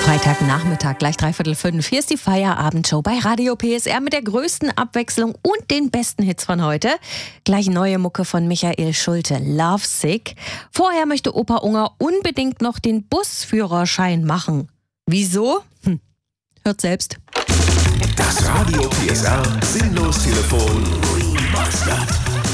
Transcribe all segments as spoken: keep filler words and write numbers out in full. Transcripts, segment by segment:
Freitagnachmittag, gleich dreiviertel fünf. Hier ist die Feierabendshow bei Radio P S R mit der größten Abwechslung und den besten Hits von heute. Gleich neue Mucke von Michael Schulte, Lovesick. Vorher möchte Opa Unger unbedingt noch den Busführerschein machen. Wieso? Hm. Hört selbst. Das Radio P S R Sinnlos-Telefon Remastered.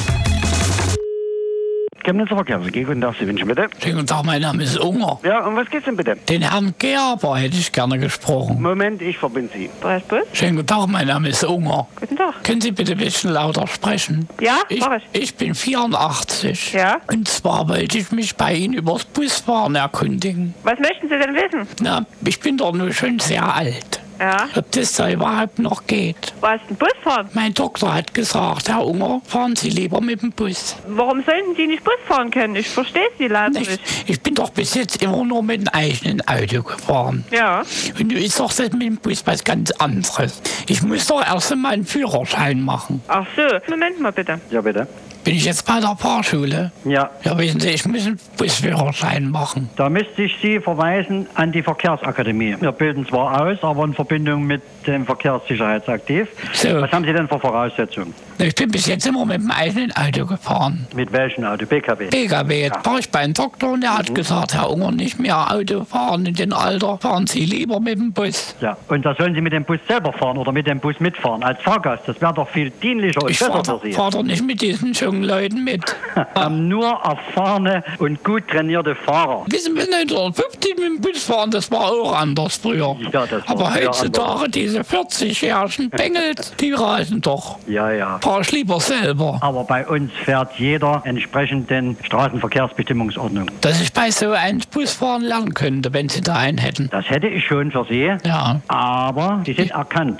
Chemnitzer Verkehrs-A G, guten Tag, Sie wünschen bitte. Schönen guten Tag, mein Name ist Unger. Ja, um was geht's denn bitte? Den Herrn Gerber hätte ich gerne gesprochen. Moment, ich verbinde Sie. Bus? Schönen guten Tag, mein Name ist Unger. Guten Tag. Können Sie bitte ein bisschen lauter sprechen? Ja, Ich, mach ich. ich bin vierundachtzig. Ja? Und zwar wollte ich mich bei Ihnen übers Busfahren erkundigen. Was möchten Sie denn wissen? Na, ich bin doch nur schon sehr alt. Ja? Ob das da überhaupt noch geht? Was, ein Bus fahren? Mein Doktor hat gesagt, Herr Unger, fahren Sie lieber mit dem Bus. Warum sollten Sie nicht Bus fahren können? Ich verstehe Sie leider Ich, nicht. ich bin doch bis jetzt immer nur mit dem eigenen Auto gefahren. Ja? Und nun ist doch das mit dem Bus was ganz anderes. Ich muss doch erst einmal einen Führerschein machen. Ach so, Moment mal bitte. Ja, bitte. Bin ich jetzt bei der Fahrschule? Ja, Ja, wissen Sie, ich muss einen Busführerschein machen. da müsste ich Sie verweisen an die Verkehrsakademie. Wir bilden zwar aus, aber in Verbindung mit dem Verkehrssicherheitsaktiv. So. Was haben Sie denn für Voraussetzungen? Ich bin bis jetzt immer mit dem eigenen Auto gefahren. Mit welchem Auto? P K W? P K W, jetzt war ich beim Doktor und er hat gesagt, Herr Unger, nicht mehr Auto fahren in dem Alter, fahren Sie lieber mit dem Bus. Ja, und da sollen Sie mit dem Bus selber fahren oder mit dem Bus mitfahren als Fahrgast. Das wäre doch viel dienlicher und Ich besser fahre für Sie. fahr doch nicht mit diesen jungen Leuten mit. Haben nur erfahrene und gut trainierte Fahrer. Wissen wir, neunzehnhundertfünfzig mit dem Bus fahren, das war auch anders früher. Ja, das war Aber früher heutzutage, diese vierzigjährigen Bengels, die reisen doch. Ja, ja. Fahr ich lieber selber. Aber bei uns fährt jeder entsprechend den Straßenverkehrsbestimmungsordnung. Dass ich bei so einem Bus fahren lernen könnte, wenn Sie da einen hätten. Das hätte ich schon für Sie, Ja. aber Sie sind erkannt.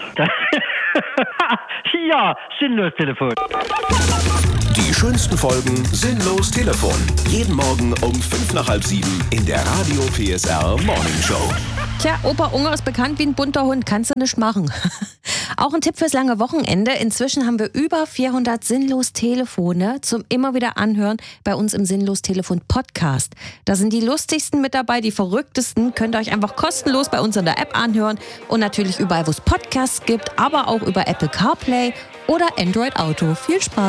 Ja, sinnlos Telefon. Die schönsten Folgen Sinnlos Telefon. Jeden Morgen um fünf nach halb sieben in der Radio P S R Morning Show. Tja, Opa Unger ist bekannt wie ein bunter Hund, kannst du nicht machen. Auch ein Tipp fürs lange Wochenende. Inzwischen haben wir über vierhundert Sinnlos-Telefone zum immer wieder anhören bei uns im Sinnlos-Telefon-Podcast. Da sind die lustigsten mit dabei, die verrücktesten. Könnt ihr euch einfach kostenlos bei uns in der App anhören und natürlich überall, wo es Podcasts gibt, aber auch über Apple CarPlay oder Android Auto. Viel Spaß!